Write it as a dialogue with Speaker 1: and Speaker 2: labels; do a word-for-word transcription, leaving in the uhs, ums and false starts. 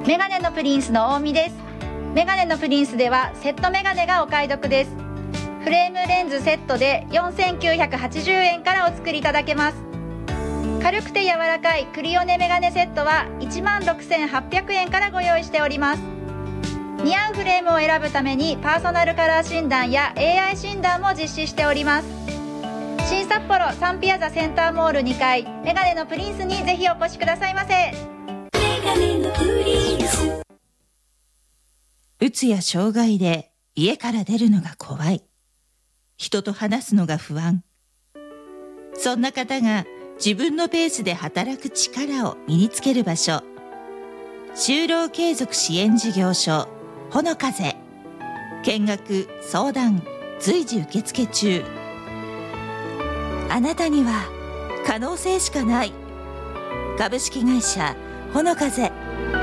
Speaker 1: メガネのプリンスの大見です。メガネのプリンスではセットメガネがお買い得です。フレームレンズセットでよんせんきゅうひゃくはちじゅうえんからお作りいただけます。軽くて柔らかいクリオネメガネセットはいちまんろくせんはっぴゃくえんからご用意しております。似合うフレームを選ぶためにパーソナルカラー診断や エーアイ 診断も実施しております。新札幌サンピアザセンターモールにかいメガネのプリンスにぜひお越しくださいませ。メガネのプリンス。
Speaker 2: うつや障害で家から出るのが怖い。人と話すのが不安。そんな方が自分のペースで働く力を身につける場所。就労継続支援事業所ほの風。見学相談随時受付中。あなたには可能性しかない。株式会社ほの風。